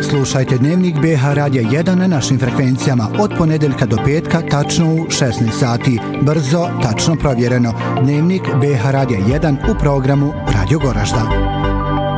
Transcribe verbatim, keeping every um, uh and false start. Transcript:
Slušajte Dnevnik B H Radija jedan na našim frekvencijama od ponedeljka do petka tačno u šesnaest sati. Brzo, tačno provjereno. Dnevnik B H Radija jedan u programu Radio Goražda.